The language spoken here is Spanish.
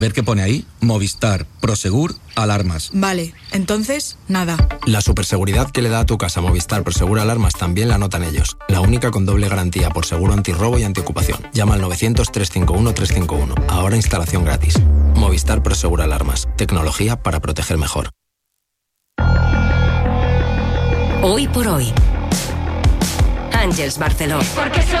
Ver qué pone ahí, Movistar, Prosegur, alarmas. Vale, entonces, nada. La superseguridad que le da a tu casa Movistar Prosegur Alarmas también la notan ellos. La única con doble garantía por seguro antirrobo y antiocupación. Llama al 900-351-351. Ahora instalación gratis. Movistar Prosegur Alarmas. Tecnología para proteger mejor. Hoy por hoy. Àngels Barceló. Porque soy